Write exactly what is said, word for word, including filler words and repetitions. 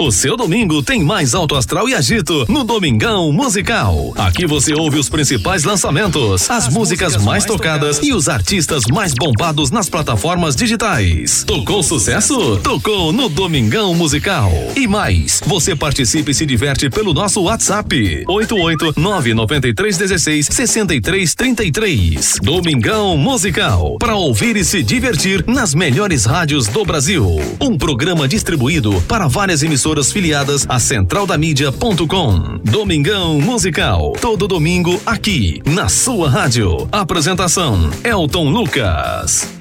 O seu domingo tem mais alto astral e agito no Domingão Musical. Aqui você ouve os principais lançamentos, as, as músicas, músicas mais tocadas, tocadas e os artistas mais bombados nas plataformas digitais. Tocou sucesso? Tocou no Domingão Musical. E mais, você participa e se diverte pelo nosso WhatsApp oito oito nove nove três um seis seis três três três. Domingão Musical, para ouvir e se divertir nas melhores rádios do Brasil. Um programa distribuído para várias emissoras filiadas a central da mídia ponto com. Domingão Musical, todo domingo aqui na sua rádio. Apresentação: Elton Lucas.